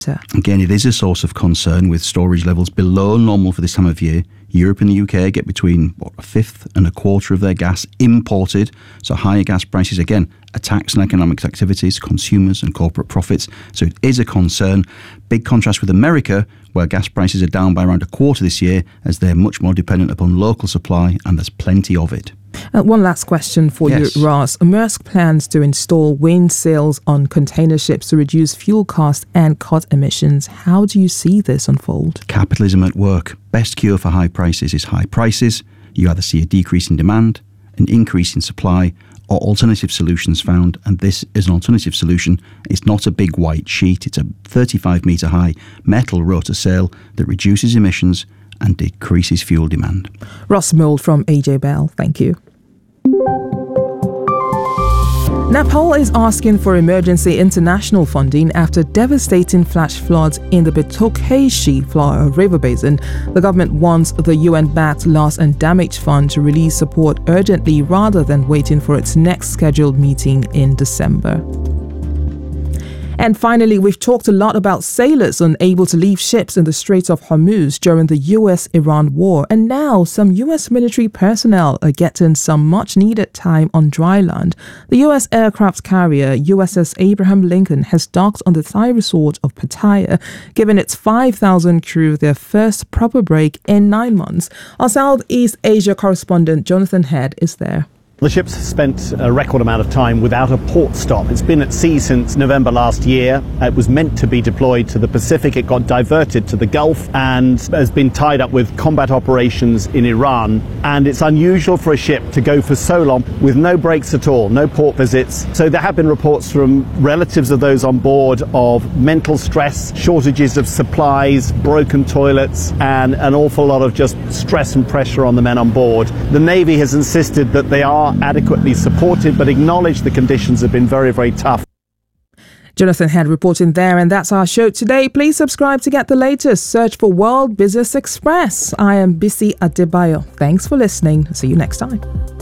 Again, it is a source of concern with storage levels below normal for this time of year. Europe and the UK get between a fifth and a quarter of their gas imported. So higher gas prices, again, attacks on economic activities, consumers and corporate profits. So it is a concern. Big contrast with America, where gas prices are down by around a quarter this year, as they're much more dependent upon local supply, and there's plenty of it. One last question for you, Ross. Maersk plans to install wind sails on container ships to reduce fuel costs and cut emissions. How do you see this unfold? Capitalism at work. Best cure for high prices is high prices. You either see a decrease in demand, an increase in supply, or alternative solutions found. And this is an alternative solution. It's not a big white sheet. It's a 35-metre high metal rotor sail that reduces emissions and decreases fuel demand. Ross Mould from AJ Bell, thank you. Nepal is asking for emergency international funding after devastating flash floods in the Betokheshi river basin. The government wants the UN-backed Loss and Damage Fund to release support urgently rather than waiting for its next scheduled meeting in December. And finally, we've talked a lot about sailors unable to leave ships in the Strait of Hormuz during the US-Iran war. And now some US military personnel are getting some much-needed time on dry land. The US aircraft carrier USS Abraham Lincoln has docked on the Thai resort of Pattaya, giving its 5,000 crew their first proper break in 9 months. Our Southeast Asia correspondent Jonathan Head is there. The ship's spent a record amount of time without a port stop. It's been at sea since November last year. It was meant to be deployed to the Pacific. It got diverted to the Gulf and has been tied up with combat operations in Iran. And it's unusual for a ship to go for so long with no breaks at all, no port visits. So there have been reports from relatives of those on board of mental stress, shortages of supplies, broken toilets, and an awful lot of just stress and pressure on the men on board. The Navy has insisted that they are adequately supported, but acknowledge the conditions have been very, very tough. Jonathan Head reporting there, and that's our show today. Please subscribe to get the latest. Search for World Business Express. I am Bisi Adebayo. Thanks for listening. See you next time.